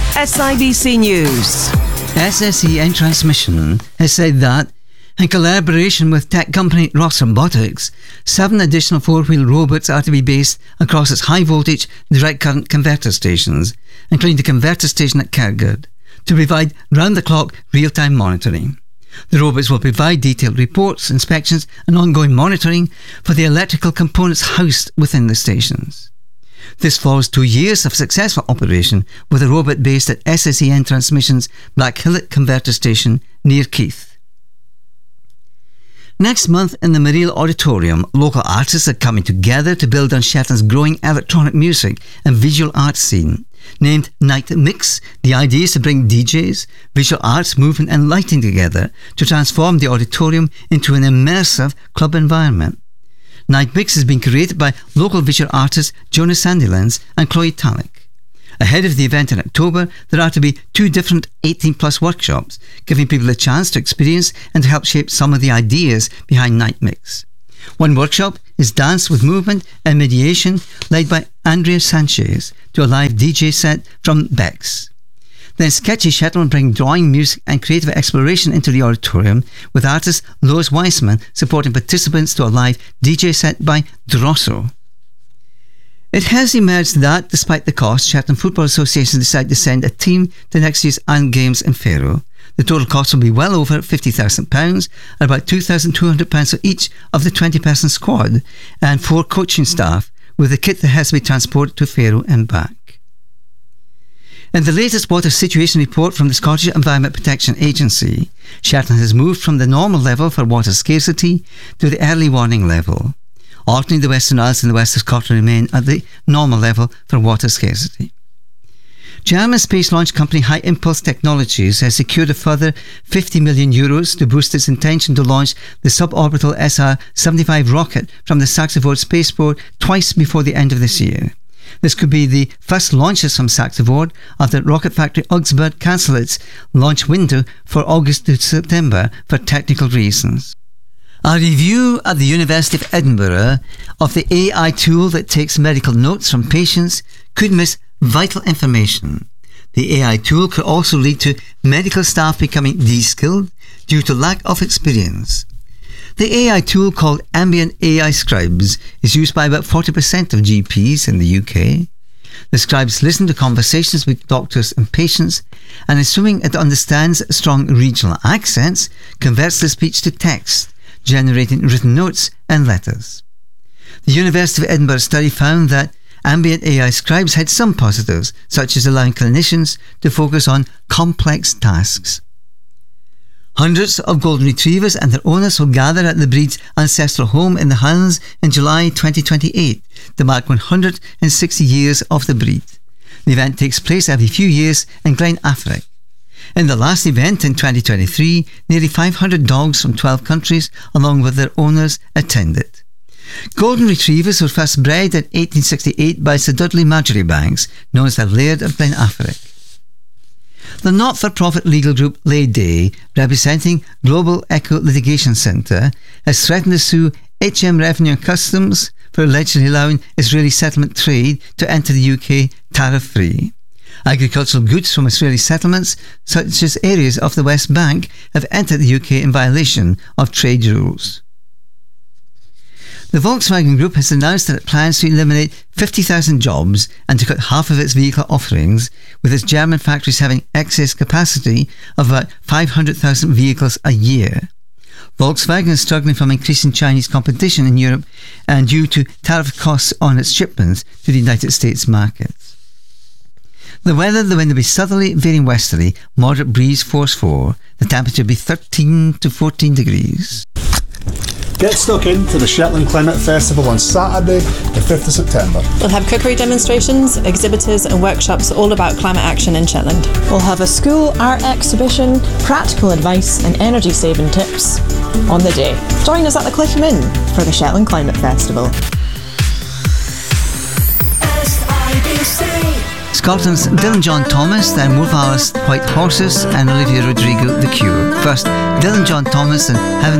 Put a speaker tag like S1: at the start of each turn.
S1: SIBC News.
S2: SSEN Transmission has said that, in collaboration with tech company Ross Robotics, 7 additional 4-wheel robots are to be based across its high-voltage direct current converter stations, including the converter station at Kirkgard, to provide round-the-clock real-time monitoring. The robots will provide detailed reports, inspections and ongoing monitoring for the electrical components housed within the stations. This follows 2 years of successful operation with a robot based at SSEN Transmission's Blackhillock Converter Station near Keith. Next month in the Mareel Auditorium, local artists are coming together to build on Shetland's growing electronic music and visual arts scene. Named Night Mix, the idea is to bring DJs, visual arts, movement and lighting together to transform the auditorium into an immersive club environment. Night Mix has been created by local visual artists Jonas Sandilands and Chloe Talik. Ahead of the event in October, there are to be 2 different 18-plus workshops, giving people a chance to experience and to help shape some of the ideas behind Night Mix. One workshop is Dance with Movement and Mediation, led by Andrea Sanchez, to a live DJ set from Bex. Then Sketchy Shetland will bring drawing, music and creative exploration into the auditorium, with artist Lois Weissman supporting participants to a live DJ set by Drosso. It has emerged that, despite the cost, Shetland Football Association decided to send a team to next year's Iron Games in Faroe. The total cost will be well over £50,000 and about £2,200 for each of the 20-person squad and 4 coaching staff, with the kit that has to be transported to Faroe and back. In the latest water situation report from the Scottish Environment Protection Agency, Shetland has moved from the normal level for water scarcity to the early warning level. Alternately, the Western Isles and the west of Scotland remain at the normal level for water scarcity. German space launch company High Impulse Technologies has secured a further €50 million to boost its intention to launch the suborbital SR-75 rocket from the Saxevord spaceport twice before the end of this year. This could be the first launches from Saxevord after Rocket Factory Augsburg cancelled its launch window for August to September for technical reasons. A review at the University of Edinburgh of the AI tool that takes medical notes from patients could miss vital information. The AI tool could also lead to medical staff becoming de-skilled due to lack of experience. The AI tool, called Ambient AI Scribes, is used by about 40% of GPs in the UK. The scribes listen to conversations with doctors and patients, and assuming it understands strong regional accents, converts the speech to text, generating written notes and letters. The University of Edinburgh study found that Ambient AI Scribes had some positives, such as allowing clinicians to focus on complex tasks. Hundreds of golden retrievers and their owners will gather at the breed's ancestral home in the Highlands in July 2028 to mark 160 years of the breed. The event takes place every few years in Glen Affric. In the last event in 2023, nearly 500 dogs from 12 countries, along with their owners, attended. Golden retrievers were first bred in 1868 by Sir Dudley Marjoribanks, known as the Laird of Glen Affric. The not-for-profit legal group Lay Day, representing Global Echo Litigation Centre, has threatened to sue HM Revenue and Customs for allegedly allowing Israeli settlement trade to enter the UK tariff-free. Agricultural goods from Israeli settlements, such as areas of the West Bank, have entered the UK in violation of trade rules. The Volkswagen Group has announced that it plans to eliminate 50,000 jobs and to cut half of its vehicle offerings, with its German factories having excess capacity of about 500,000 vehicles a year. Volkswagen is struggling from increasing Chinese competition in Europe and due to tariff costs on its shipments to the United States markets. The weather, the wind will be southerly, veering westerly, moderate breeze, force 4. The temperature will be 13 to 14 degrees.
S3: Get stuck into the Shetland Climate Festival on Saturday, the 5th of September.
S4: We'll have cookery demonstrations, exhibitors and workshops all about climate action in Shetland.
S5: We'll have a school art exhibition, practical advice and energy saving tips on the day. Join us at the Cliff Inn for the Shetland Climate Festival.
S2: Scotland's Dylan John Thomas, then Wolf Alice, White Horses and Olivia Rodrigo, The Cure. First, Dylan John Thomas and Heaven